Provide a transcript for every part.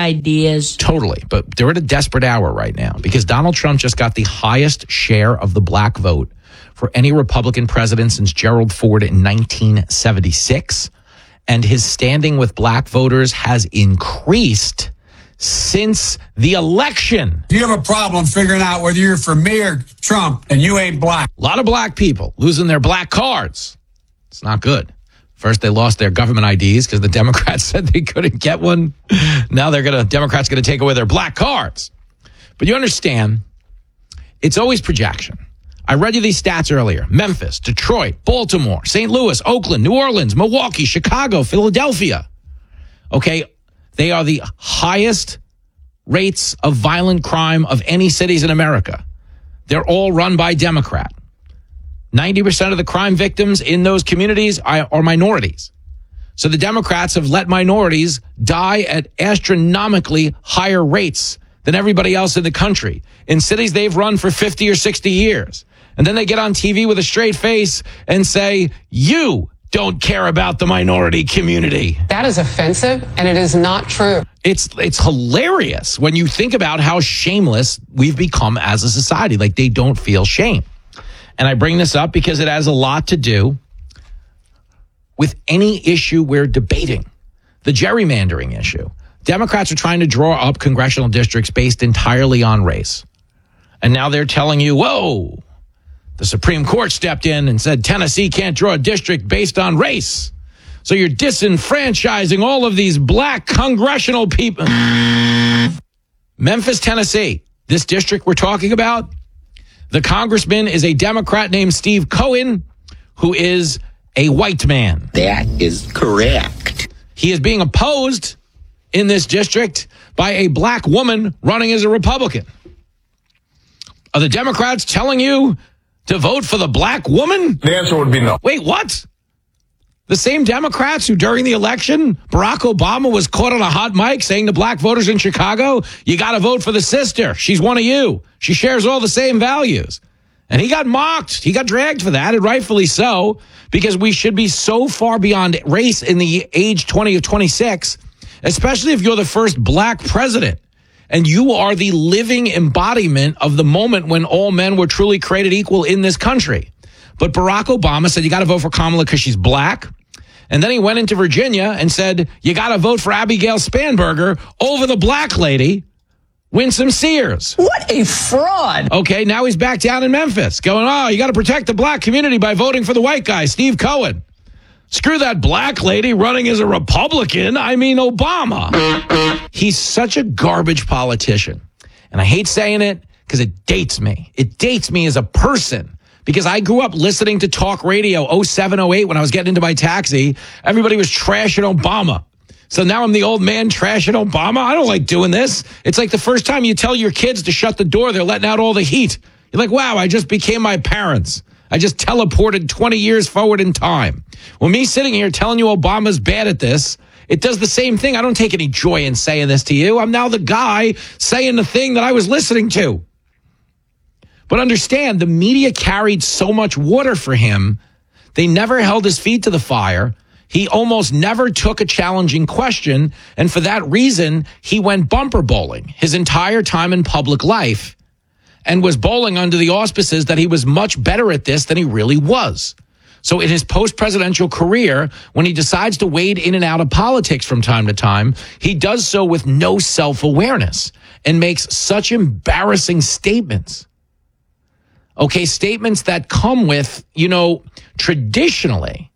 ideas. Totally. But they're at a desperate hour right now because Donald Trump just got the highest share of the black vote for any Republican president since Gerald Ford in 1976. And his standing with black voters has increased since the election. Do you have a problem figuring out whether you're for me or Trump and you ain't black? A lot of black people losing their black cards. It's not good. First, they lost their government IDs because the Democrats said they couldn't get one. Now Democrats going to take away their black cards. But you understand, it's always projection. I read you these stats earlier. Memphis, Detroit, Baltimore, St. Louis, Oakland, New Orleans, Milwaukee, Chicago, Philadelphia. Okay, they are the highest rates of violent crime of any cities in America. They're all run by Democrat. 90% of the crime victims in those communities are minorities. So the Democrats have let minorities die at astronomically higher rates than everybody else in the country in cities they've run for 50 or 60 years. And then they get on TV with a straight face and say, you don't care about the minority community. That is offensive, and it is not true. It's hilarious when you think about how shameless we've become as a society. Like, they don't feel shame. And I bring this up because it has a lot to do with any issue we're debating. The gerrymandering issue. Democrats are trying to draw up congressional districts based entirely on race. And now they're telling you, whoa, the Supreme Court stepped in and said Tennessee can't draw a district based on race. So you're disenfranchising all of these black congressional people. Memphis, Tennessee, this district we're talking about, the congressman is a Democrat named Steve Cohen, who is a white man. That is correct. He is being opposed in this district by a black woman running as a Republican. Are the Democrats telling you to vote for the black woman? The answer would be no. Wait, what? The same Democrats who during the election, Barack Obama was caught on a hot mic saying to black voters in Chicago, you got to vote for the sister. She's one of you. She shares all the same values. And he got mocked. He got dragged for that, and rightfully so, because we should be so far beyond race in the age 20 or 26, especially if you're the first black president. And you are the living embodiment of the moment when all men were truly created equal in this country. But Barack Obama said, you got to vote for Kamala because she's black. And then he went into Virginia and said, you got to vote for Abigail Spanberger over the black lady, Winsome Sears. What a fraud. Okay, now he's back down in Memphis going, oh, you got to protect the black community by voting for the white guy, Steve Cohen. Screw that black lady running as a Republican. I mean, Obama. He's such a garbage politician. And I hate saying it because it dates me. It dates me as a person. Because I grew up listening to talk radio 07, 08 when I was getting into my taxi. Everybody was trashing Obama. So now I'm the old man trashing Obama. I don't like doing this. It's like the first time you tell your kids to shut the door, they're letting out all the heat. You're like, wow, I just became my parents. I just teleported 20 years forward in time. Well, me sitting here telling you Obama's bad at this, it does the same thing. I don't take any joy in saying this to you. I'm now the guy saying the thing that I was listening to. But understand, the media carried so much water for him, they never held his feet to the fire. He almost never took a challenging question. And for that reason, he went bumper bowling his entire time in public life and was bowling under the auspices that he was much better at this than he really was. So in his post-presidential career, when he decides to wade in and out of politics from time to time, he does so with no self-awareness and makes such embarrassing statements. Okay, statements that come with, traditionally,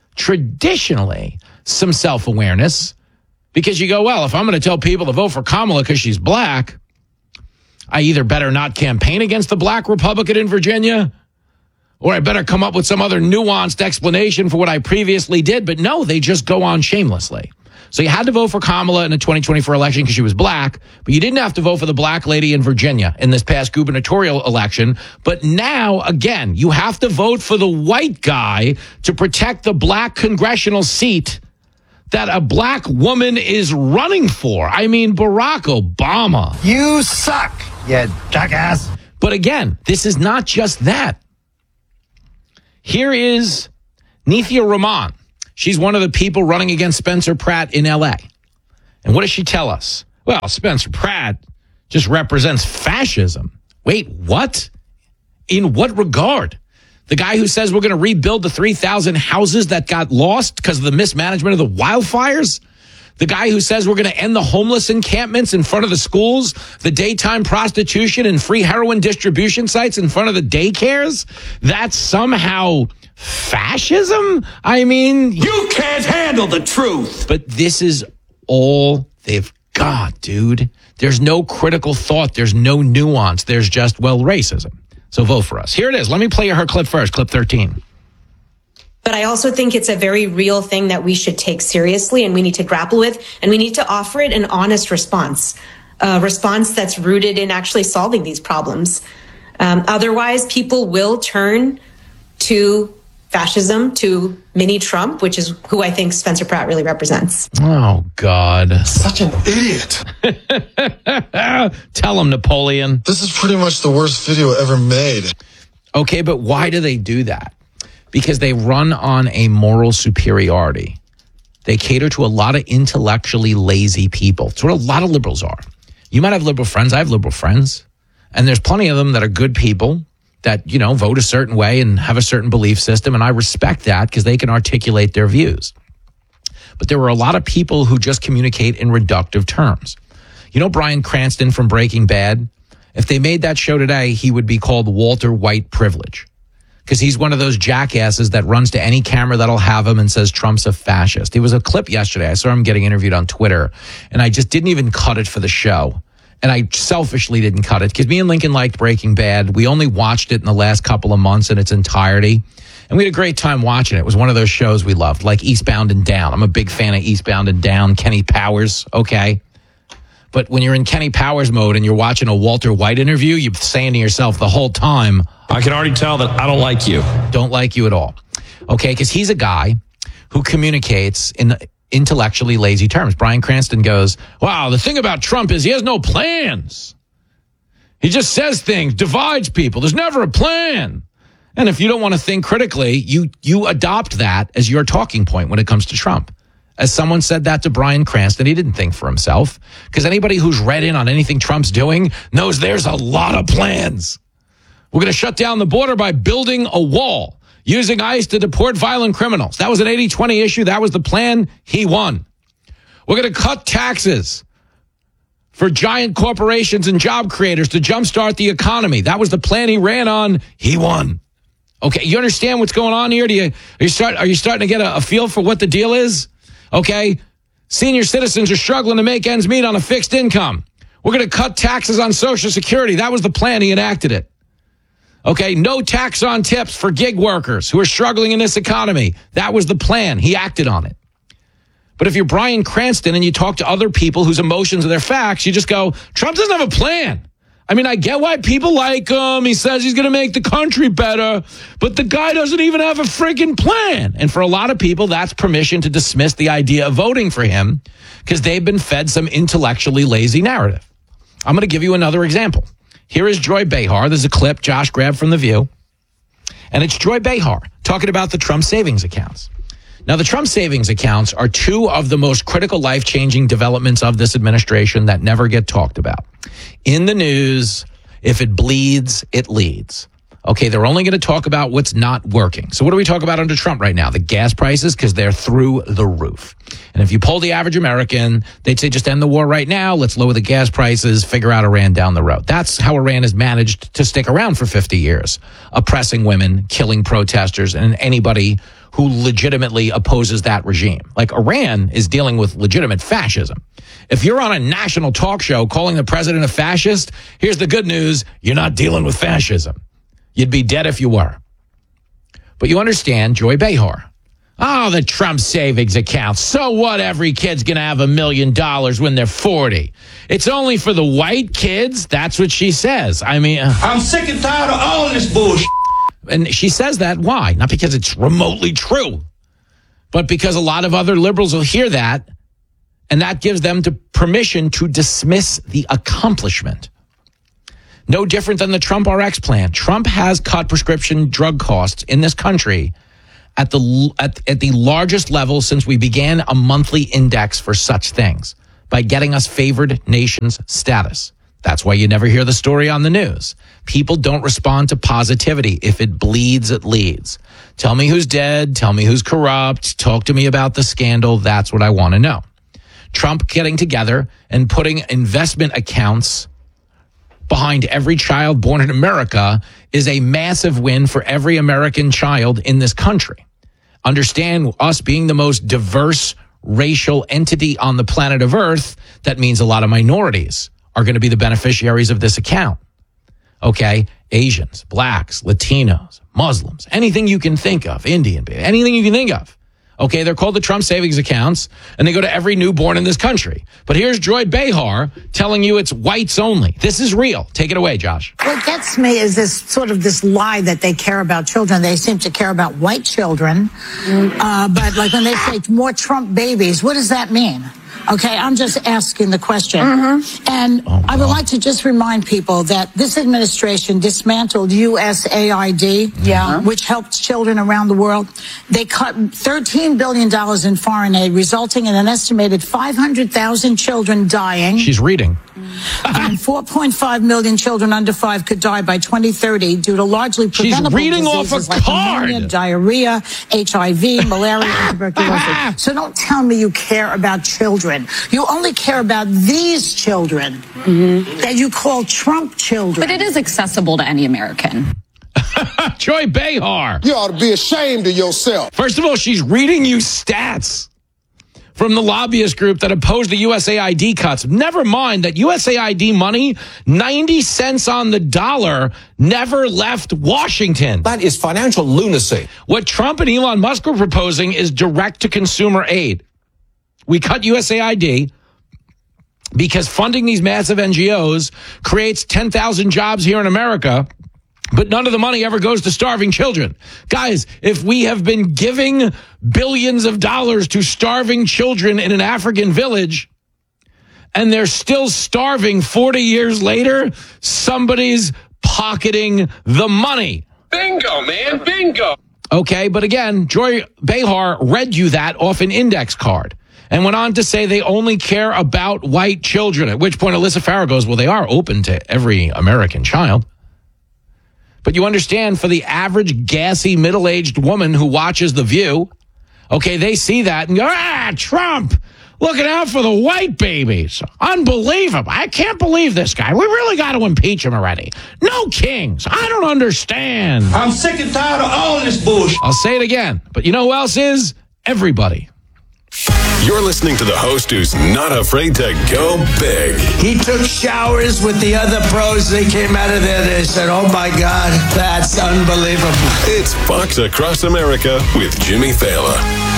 some self-awareness. Because you go, well, if I'm going to tell people to vote for Kamala because she's black, I either better not campaign against the black Republican in Virginia, or I better come up with some other nuanced explanation for what I previously did. But no, they just go on shamelessly. So you had to vote for Kamala in the 2024 election because she was black, but you didn't have to vote for the black lady in Virginia in this past gubernatorial election. But now, again, you have to vote for the white guy to protect the black congressional seat that a black woman is running for. I mean, Barack Obama. You suck, you jackass. But again, this is not just that. Here is Nithya Raman. She's one of the people running against Spencer Pratt in L.A. And what does she tell us? Well, Spencer Pratt just represents fascism. Wait, what? In what regard? The guy who says we're going to rebuild the 3,000 houses that got lost because of the mismanagement of the wildfires? The guy who says we're going to end the homeless encampments in front of the schools, the daytime prostitution and free heroin distribution sites in front of the daycares? That's somehow fascism? I mean, You can't handle the truth. but this is all they've got, dude. There's no critical thought. There's no nuance. There's just, well, racism. So vote for us. Here it is. Let me play her clip first, clip 13. But I also think it's a very real thing that we should take seriously and we need to grapple with, and we need to offer it an honest response, a response that's rooted in actually solving these problems. Otherwise, people will turn to fascism, to mini Trump, which is who I think Spencer Pratt really represents. Oh, God. Such an idiot. Tell him, Napoleon. This is pretty much the worst video ever made. Okay, but why do they do that? Because they run on a moral superiority. They cater to a lot of intellectually lazy people. It's what a lot of liberals are. You might have liberal friends. I have liberal friends. And there's plenty of them that are good people that, you know, vote a certain way and have a certain belief system. And I respect that because they can articulate their views. But there were a lot of people who just communicate in reductive terms. You know Bryan Cranston from Breaking Bad? If they made that show today, he would be called Walter White Privilege. Because he's one of those jackasses that runs to any camera that'll have him and says Trump's a fascist. It was a clip yesterday. I saw him getting interviewed on Twitter, and I just didn't even cut it for the show. And I selfishly didn't cut it because me and Lincoln liked Breaking Bad. We only watched it in the last couple of months in its entirety. And we had a great time watching it. It was one of those shows we loved, like Eastbound and Down. I'm a big fan of Eastbound and Down, Kenny Powers, okay? But when you're in Kenny Powers mode and you're watching a Walter White interview, you're saying to yourself the whole time, I can already tell that I don't like you. Don't like you at all. Okay, because he's a guy who communicates in intellectually lazy terms. Bryan Cranston goes, wow, the thing about Trump is he has no plans. He just says things, divides people. There's never a plan. And if you don't want to think critically, you adopt that as your talking point when it comes to Trump. As someone said that to Bryan Cranston, he didn't think for himself. Because anybody who's read in on anything Trump's doing knows there's a lot of plans. We're going to shut down the border by building a wall, using ICE to deport violent criminals. That was an 80-20 issue. That was the plan. He won. We're going to cut taxes for giant corporations and job creators to jumpstart the economy. That was the plan he ran on. He won. Okay, you understand what's going on here? Are you starting to get a feel for what the deal is? Okay, senior citizens are struggling to make ends meet on a fixed income. We're going to cut taxes on Social Security. That was the plan. He enacted it. Okay, no tax on tips for gig workers who are struggling in this economy. That was the plan. He acted on it. But if you're Bryan Cranston and you talk to other people whose emotions are their facts, you just go, Trump doesn't have a plan. I mean, I get why people like him. He says he's going to make the country better, but the guy doesn't even have a freaking plan. And for a lot of people, that's permission to dismiss the idea of voting for him because they've been fed some intellectually lazy narrative. I'm going to give you another example. Here is Joy Behar. There's a clip Josh grabbed from The View. And it's Joy Behar talking about the Trump savings accounts. Now, the Trump savings accounts are two of the most critical life-changing developments of this administration that never get talked about. In the news, if it bleeds, it leads. Okay, they're only going to talk about what's not working. So what do we talk about under Trump right now? The gas prices, because they're through the roof. And if you poll the average American, they'd say just end the war right now. Let's lower the gas prices, figure out Iran down the road. That's how Iran has managed to stick around for 50 years, oppressing women, killing protesters, and anybody who legitimately opposes that regime. Like Iran is dealing with legitimate fascism. If you're on a national talk show calling the president a fascist, here's the good news. You're not dealing with fascism. You'd be dead if you were. But you understand Joy Behar. Oh, the Trump savings account. So what? Every kid's going to have $1 million when they're 40. It's only for the white kids. That's what she says. I mean, I'm sick and tired of all this bullshit. And she says that. Why? Not because it's remotely true, but because a lot of other liberals will hear that, and that gives them permission to dismiss the accomplishment. No different than the Trump RX plan. Trump has cut prescription drug costs in this country at the largest level since we began a monthly index for such things. by getting us favored nations status. That's why you never hear the story on the news. People don't respond to positivity. If it bleeds, it leads. Tell me who's dead. Tell me who's corrupt. Talk to me about the scandal. That's what I want to know. Trump getting together and putting investment accounts behind every child born in America is a massive win for every American child in this country. Understand, us being the most diverse racial entity on the planet of Earth, that means a lot of minorities are going to be the beneficiaries of this account. Okay? Asians, blacks, Latinos, Muslims, anything you can think of, Indian, anything you can think of. Okay, they're called the Trump savings accounts, and they go to every newborn in this country. But here's Joy Behar telling you it's whites only. This is real. Take it away, Josh. What gets me is this lie that they care about children. They seem to care about white children. But like when they say more Trump babies, what does that mean? Okay, I'm just asking the question. And I would like to just remind people that this administration dismantled USAID, which helps children around the world. They cut $13 billion in foreign aid, resulting in an estimated 500,000 children dying. She's reading. And 4.5 million children under 5 could die by 2030 due to largely preventable She's reading off a like card. pneumonia, diarrhea, HIV, malaria, and tuberculosis. So don't tell me you care about children. You only care about these children that you call Trump children. But it is accessible to any American. Joy Behar. You ought to be ashamed of yourself. First of all, she's reading you stats from the lobbyist group that opposed the USAID cuts. Never mind that USAID money, 90 cents on the dollar, never left Washington. That is financial lunacy. What Trump and Elon Musk were proposing is direct-to-consumer aid. We cut USAID because funding these massive NGOs creates 10,000 jobs here in America, but none of the money ever goes to starving children. Guys, if we have been giving billions of dollars to starving children in an African village and they're still starving 40 years later, somebody's pocketing the money. Bingo, man, bingo. Okay, but again, Joy Behar read you that off an index card and went on to say they only care about white children, at which point Alyssa Farah goes, well, they are open to every American child. But you understand, for the average gassy middle-aged woman who watches The View, okay, they see that and go, Trump, looking out for the white babies. Unbelievable. I can't believe this guy. We really got to impeach him already. No kings. I don't understand. I'm sick and tired of all this bullshit. I'll say it again, but you know who else is? Everybody. You're listening to the host who's not afraid to go big. He took showers with the other pros. They came out of there. They said, oh, my God, that's unbelievable. It's Fox Across America with Jimmy Fallon.